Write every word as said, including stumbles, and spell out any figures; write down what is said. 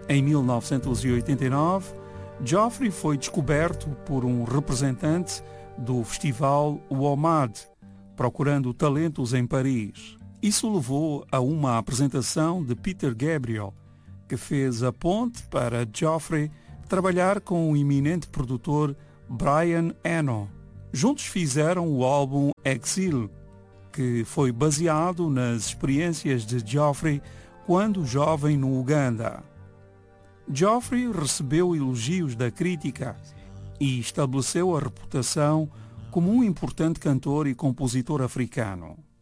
Em mil novecentos e oitenta e nove, Geoffrey foi descoberto por um representante do festival WOMAD, procurando talentos em Paris. Isso levou a uma apresentação de Peter Gabriel, que fez a ponte para Geoffrey trabalhar com o eminente produtor Brian Eno. Juntos fizeram o álbum Exile, que foi baseado nas experiências de Geoffrey quando jovem no Uganda. Geoffrey recebeu elogios da crítica e estabeleceu a reputação como um importante cantor e compositor africano.